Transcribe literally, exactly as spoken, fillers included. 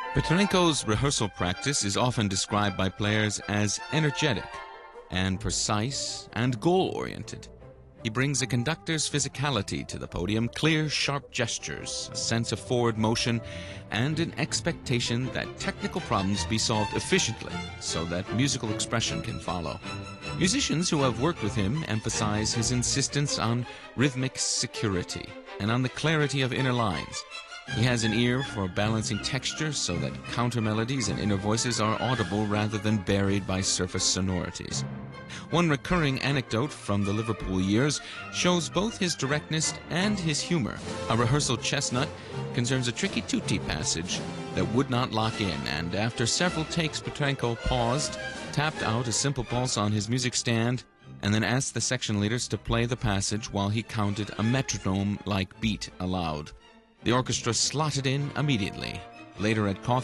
Petrenko's rehearsal practice is often described by players as energetic and precise and goal-oriented. He brings a conductor's physicality to the podium, clear, sharp gestures, a sense of forward motion, and an expectation that technical problems be solved efficiently so that musical expression can follow. Musicians who have worked with him emphasize his insistence on rhythmic security and on the clarity of inner lines. He has an ear for balancing texture so that counter melodies and inner voices are audible rather than buried by surface sonorities. One recurring anecdote from the Liverpool years shows both his directness and his humor. A rehearsal chestnut concerns a tricky tutti passage that would not lock in, and after several takes, Petrenko paused, tapped out a simple pulse on his music stand, and then asked the section leaders to play the passage while he counted a metronome-like beat aloud. The orchestra slotted in immediately. Later at coffee